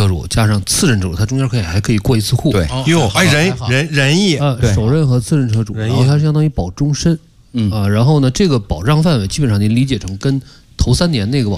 车主加上次任车主，他中间还可以过一次户。 对， 哟，哎，仁义首任和次任车主，然后它相当于保终身。然后呢，这个保障范围基本上您理解成跟头3年那个保